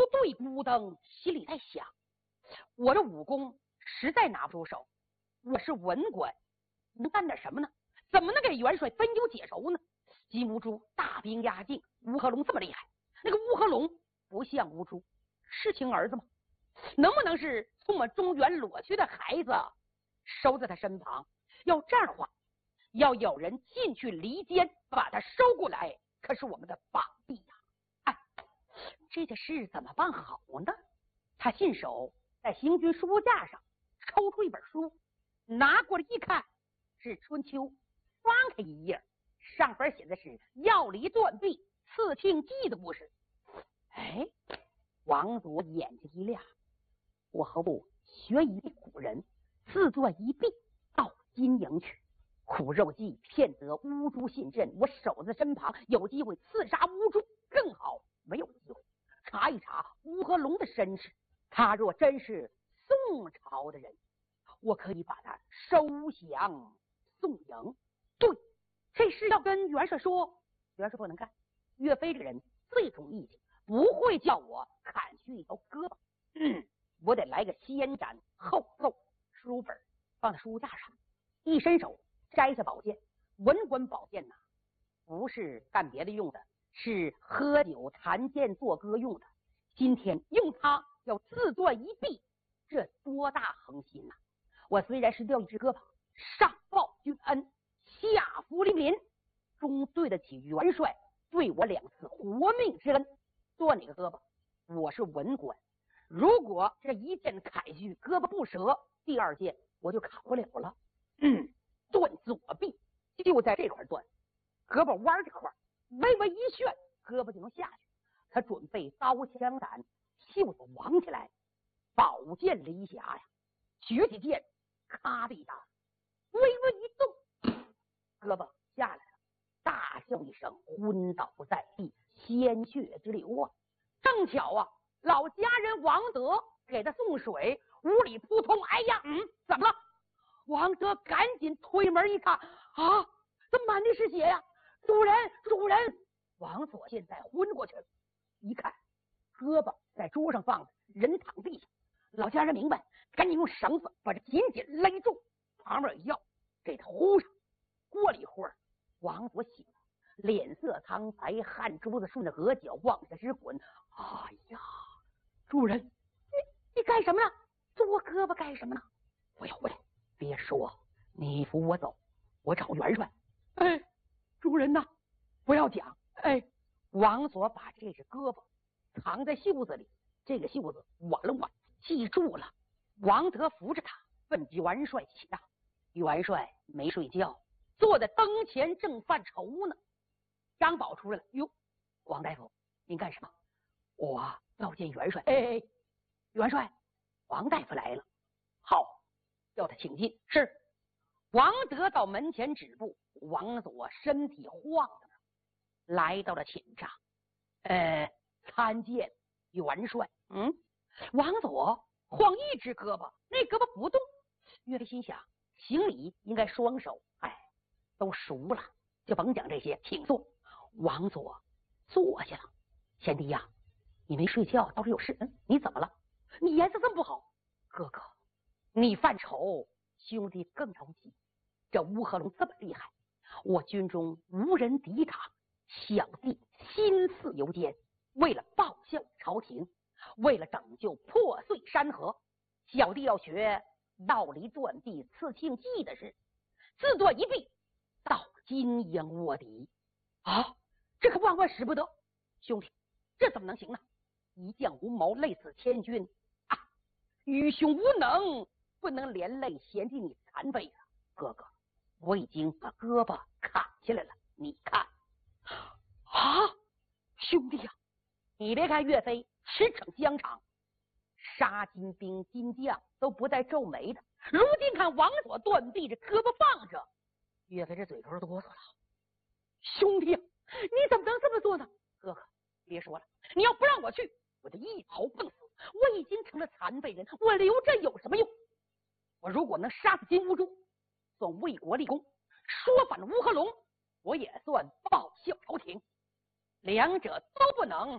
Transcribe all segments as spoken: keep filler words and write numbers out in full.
对咕噔，心里在想，我这武功实在拿不出手，我是文官，能干点什么呢？怎么能给元帅分忧解愁呢？金兀术大兵压境，乌合龙这么厉害，那个乌合龙不像兀术，是亲儿子吗？能不能是从我们中原裸去的孩子收在他身旁？要这样的话，要有人进去离间，把他收过来，可是我们的绑臂呀！哎，这件事怎么办好呢？他信手在行军书架上抽出一本书，拿过来一看，是《春秋》，翻开一页，上边写的是要离断臂、刺庆忌的故事。哎，王佐眼睛一亮，我何不学一古人，自作一臂到金营去？苦肉计骗得乌珠信阵，我守在身旁，有机会刺杀乌珠更好。没有机会查一查乌合龙的身世，他若真是宋朝的人，我可以把他收降宋营。对，这事要跟元帅说，元帅不能干。岳飞这个人最重义气，不会叫我砍去一条胳膊。嗯，我得来个先斩后奏。书本放在书架上，一伸手摘下宝剑。文官宝剑呐，不是干别的用的，是喝酒弹剑作歌用的。今天用它要自断一臂，这多大恒心呐！我虽然是掉一只胳膊，上报君恩，下服黎民，终对得起元帅对我两次活命之恩。断哪个胳膊？我是文官，如果这一剑砍下去胳膊不折，第二剑我就砍不了了。嗯，断左臂就在这块断，胳膊弯这块微微一旋，胳膊就能下去。他准备刀枪斩，袖子挽起来，宝剑离匣呀，举起剑，咔的一下，微微一动，胳膊下来了，大叫一声，昏倒在地，鲜血直流啊！正巧啊，老家人王德给他送水，屋里扑通，哎呀，嗯，怎么了？王德赶紧推门一看，啊，怎么满地是血呀？主人，主人！王佐现在昏过去了，一看胳膊在桌上放着，人躺地下。老家人明白，赶紧用绳子把这紧紧勒住，旁边有药给他呼上。过了一会儿，王佐醒了，脸色苍白，汗珠子顺着额角往下直滚。哎呀，主人，你你干什么呢？做胳膊干什么呢？我要回来，别说，你扶我走，我找元帅。哎，主人呐，不要讲。哎，王佐把这只胳膊藏在袖子里，这个袖子挽了挽，记住了。王德扶着他问元帅起大。元帅没睡觉，坐在灯前正犯愁呢。张宝出来了，哟，王大夫，您干什么？我要见元帅。哎哎，元帅，王大夫来了。好，叫他请进。是。王德到门前止步，王佐身体晃荡着来到了寝上。呃，参见元帅。嗯，王佐晃一只胳膊，那胳膊不动。岳飞心想，行礼应该双手，哎，都熟了，就甭讲这些，请坐。王佐坐下了。贤弟呀，你没睡觉，倒是有事。嗯，你怎么了？你颜色这么不好。哥哥，你犯愁，兄弟更着急。这乌合龙这么厉害，我军中无人敌他，小弟心似游间，为了报效朝廷，为了拯救破碎山河，小弟要学道离断臂、刺庆忌的事，自断一臂到金营卧底。啊，这可万万使不得！兄弟，这怎么能行呢？一将无谋，累死千军啊！愚兄无能，不能连累贤弟你残废啊！哥哥，我已经把胳膊砍下来了，你看。啊，兄弟呀、啊，你别看岳飞驰骋疆场，杀金兵金将都不带皱眉的，如今看王佐断臂，这胳膊放着，岳飞这嘴头哆嗦了。兄弟呀、啊，你怎么能这么做呢？哥哥，别说了，你要不让我去，我就一头碰死。我已经成了残废人，我留着有什么用？我如果能杀死金兀术，算为国立功；说反了乌合龙，我也算报效朝廷。两者都不能，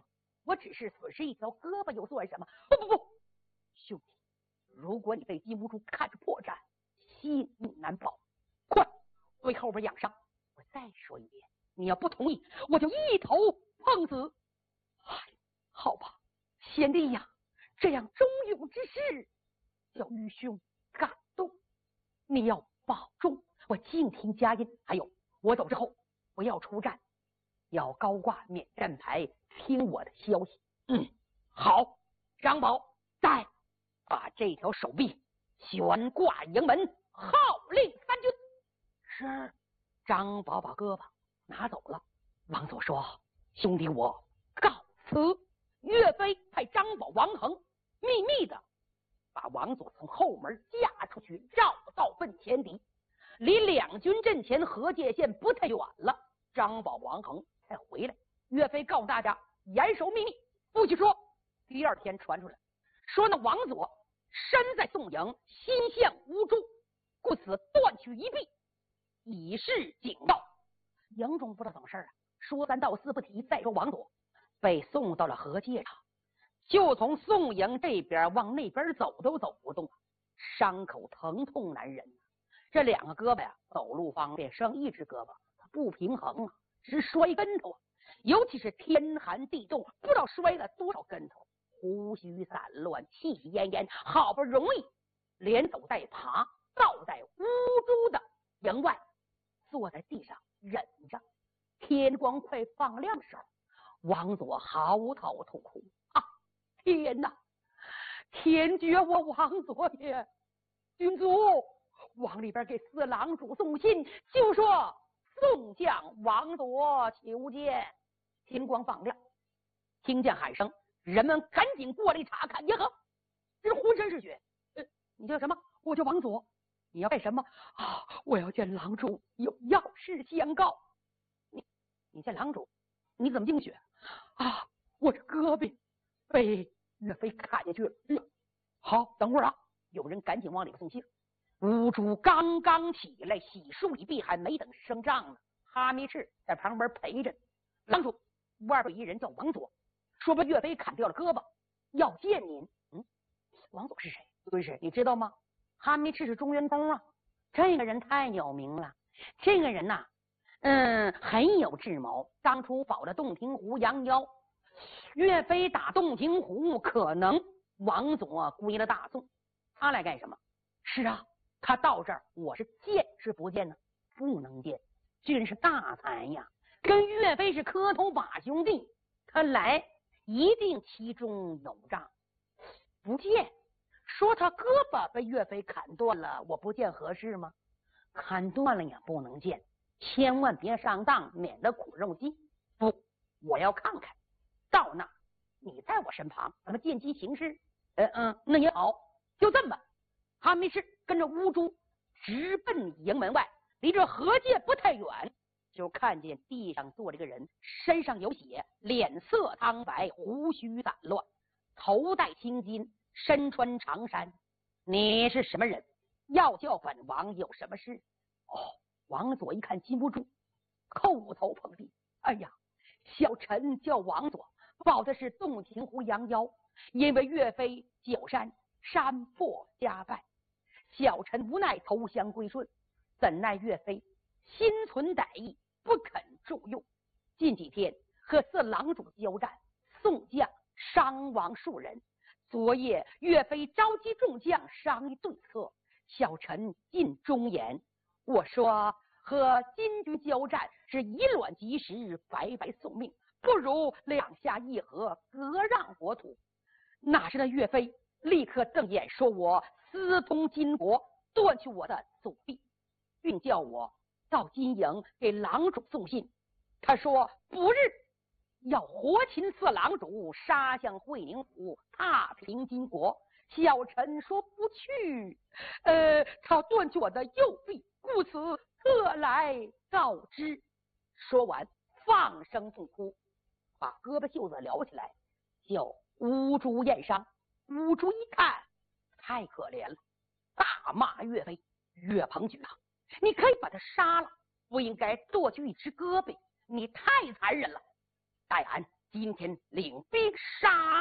我只是损失一条胳膊又算什么？不不不，兄弟，如果你被金兀术看着破绽，性命难保，快对后边养伤。我再说一遍，你要不同意，我就一头碰死。哎，好吧，贤弟呀，这样忠勇之事，叫愚兄感动。你要保重，我静听佳音。还有，我走之后不要出战，要高挂免战牌，听我的消息。嗯，好。张宝，再把这条手臂悬挂营门，号令三军。是。张宝把胳膊拿走了。王佐说：“兄弟，我告辞。”岳飞派张宝、王恒秘密的把王佐从后门架出去，绕道奔前敌。离两军阵前河界线不太远了，张宝、王恒才回来。岳飞告诉大家严守秘密，不许说。第二天传出来，说那王佐身在宋营，心向乌珠，故此断取一臂，以示警告。营中不知道怎么事啊，说三道四不提。再说王佐被送到了河界上，就从宋营这边往那边走都走不动，伤口疼痛难忍。这两个胳膊呀，走路方便，剩一只胳膊不平衡啊，直摔跟头啊。尤其是天寒地冻，不知道摔了多少跟头，胡须散乱，气奄奄，好不容易连走带爬到在乌珠的营外，坐在地上忍着。天光快放亮的时候，王佐嚎啕痛哭啊！天哪，天绝我王佐也！君主往里边给四郎主送信，就说宋将王佐求见。天光放亮，听见喊声，人们赶紧过来查看。耶呵，这是浑身是血。呃，你叫什么？我叫王佐。你要干什么啊？我要见郎主，有要事相告。你你见郎主，你怎么净血啊？我这胳膊被岳飞砍下去了。嗯，好，等会儿啊，有人赶紧往里边送信。乌珠刚刚起来洗漱一毕，还没等升帐呢，哈密赤在旁边陪着。郎主，外边一人叫王佐，说把岳飞砍掉了胳膊，要见您。嗯，王佐是谁？对是，你知道吗？哈密赤是中原公啊，这个人太有名了。这个人呐、啊，嗯，很有智谋。当初保了洞庭湖杨妖，岳飞打洞庭湖，可能王佐归了大宋。他来干什么？是啊，他到这儿，我是见是不见呢？不能见，真是大才呀！跟岳飞是磕头把兄弟，他来一定其中有诈。不见，说他胳膊被岳飞砍断了，我不见合适吗？砍断了也不能见，千万别上当，免得苦肉计。不，我要看看。到那你在我身旁，咱们见机行事。嗯嗯，那也好，就这么。哈密赤跟着乌珠直奔营门外，离这河界不太远，就看见地上坐着个人，身上有血，脸色苍白，胡须散乱，头戴青巾，身穿长衫。你是什么人？要叫本王有什么事？哦，王佐一看禁不住，叩头碰地。哎呀，小臣叫王佐，报的是洞庭湖杨妖，因为岳飞久山山破家败，小臣无奈投降归顺，怎奈岳飞心存歹意，不肯重用。近几天和四郎主交战，宋将伤亡数人。昨夜岳飞召集众将商议对策，小臣尽忠言。我说和金军交战是以卵击石，白白送命，不如两下议和，割让国土。哪知道岳飞立刻瞪眼，说我私通金国，断去我的祖地，并叫我到金营给郎主送信。他说不日要活擒四郎主，杀向会宁府，踏平金国。小臣说不去，呃，他断去我的右臂，故此特来告知。说完放声痛哭，把胳膊袖子撩起来，叫乌珠验伤。乌珠一看，太可怜了，大骂岳飞：岳鹏举啊，你可以把他杀了，不应该剁去一只胳膊，你太残忍了。戴安今天领兵杀